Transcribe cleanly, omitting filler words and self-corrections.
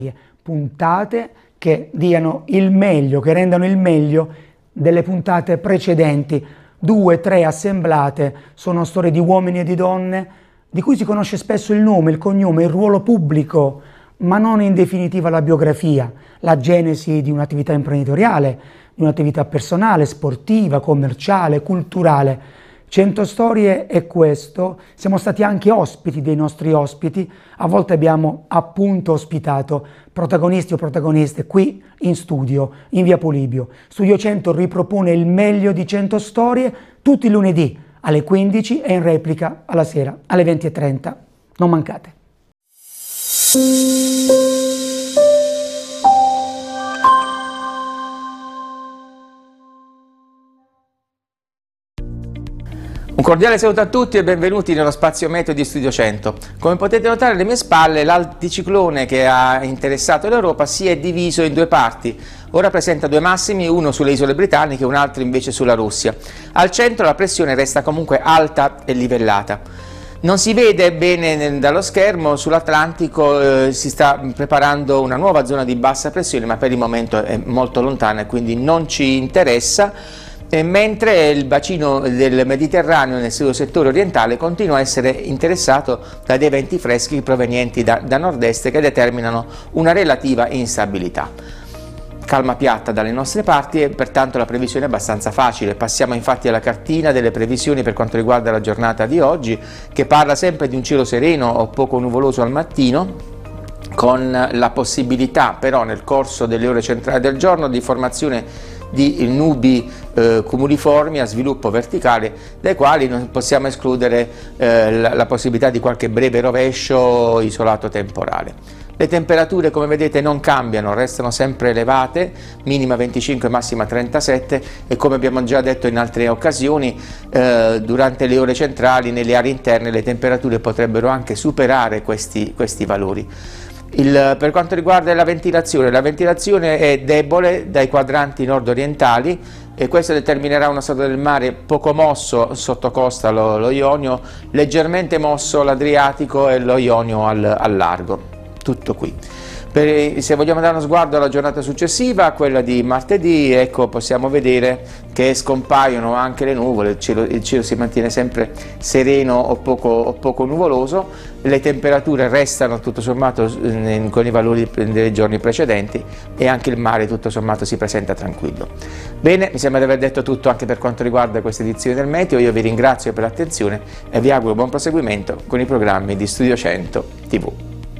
puntate che diano il meglio, che rendano il meglio delle puntate precedenti. 2, 3 assemblate, sono storie di uomini e di donne di cui si conosce spesso il nome, il cognome, il ruolo pubblico, ma non in definitiva la biografia, la genesi di un'attività imprenditoriale, di un'attività personale, sportiva, commerciale, culturale. 100 storie è questo. Siamo stati anche ospiti dei nostri ospiti, a volte abbiamo appunto ospitato protagonisti o protagoniste qui in studio, in via Polibio. Studio 100 ripropone il meglio di 100 storie tutti i lunedì alle 15 e in replica alla sera alle 20:30. Non mancate. Un cordiale saluto a tutti e benvenuti nello spazio meteo di Studio 100. Come potete notare alle mie spalle l'anticiclone che ha interessato l'Europa si è diviso in due parti. Ora presenta due massimi, uno sulle isole britanniche e un altro invece sulla Russia. Al centro la pressione resta comunque alta e livellata. Non si vede bene dallo schermo, sull'Atlantico si sta preparando una nuova zona di bassa pressione, ma per il momento è molto lontana e quindi non ci interessa. Mentre il bacino del Mediterraneo nel suo settore orientale continua a essere interessato da dei venti freschi provenienti da nord-est che determinano una relativa instabilità. Calma piatta dalle nostre parti e pertanto la previsione è abbastanza facile. Passiamo infatti alla cartina delle previsioni per quanto riguarda la giornata di oggi, che parla sempre di un cielo sereno o poco nuvoloso al mattino, con la possibilità però nel corso delle ore centrali del giorno di formazione di nubi cumuliformi a sviluppo verticale, dai quali non possiamo escludere la possibilità di qualche breve rovescio isolato temporale. Le temperature, come vedete, non cambiano, restano sempre elevate, minima 25, massima 37, e come abbiamo già detto in altre occasioni, durante le ore centrali nelle aree interne le temperature potrebbero anche superare questi valori. Per quanto riguarda la ventilazione è debole dai quadranti nord-orientali e questo determinerà una stato del mare poco mosso sotto costa lo Ionio, leggermente mosso l'Adriatico e lo Ionio al largo. Tutto qui. Se vogliamo dare uno sguardo alla giornata successiva, a quella di martedì, ecco, possiamo vedere che scompaiono anche le nuvole, il cielo si mantiene sempre sereno o poco nuvoloso, le temperature restano tutto sommato con i valori dei giorni precedenti e anche il mare tutto sommato si presenta tranquillo. Bene, mi sembra di aver detto tutto anche per quanto riguarda questa edizione del Meteo. Io vi ringrazio per l'attenzione e vi auguro buon proseguimento con i programmi di Studio 100 TV.